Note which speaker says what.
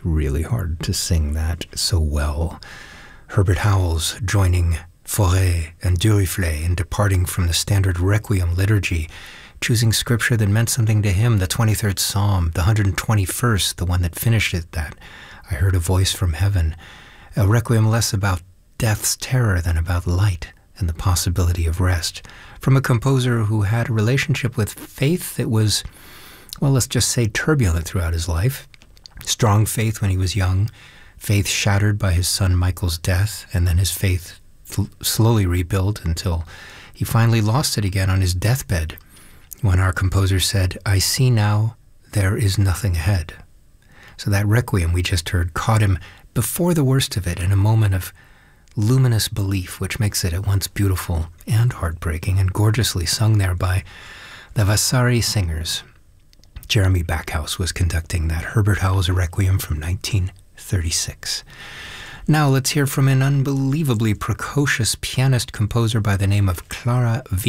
Speaker 1: really hard to sing that so well. Herbert Howells joining Fauré and Duruflé in departing from the standard Requiem liturgy, choosing scripture that meant something to him, the 23rd Psalm, the 121st, the one that finished it, that I heard a voice from heaven, a Requiem less about death's terror than about light and the possibility of rest, from a composer who had a relationship with faith that was, well, let's just say turbulent throughout his life. Strong faith when he was young, faith shattered by his son Michael's death, and then his faith slowly rebuilt until he finally lost it again on his deathbed, when our composer said, "I see now there is nothing ahead." So that Requiem we just heard caught him before the worst of it in a moment of luminous belief, which makes it at once beautiful and heartbreaking, and gorgeously sung there by the Vasari Singers. Jeremy Backhouse was conducting that Herbert Howells Requiem from 1936. Now let's hear from an unbelievably precocious pianist-composer by the name of Clara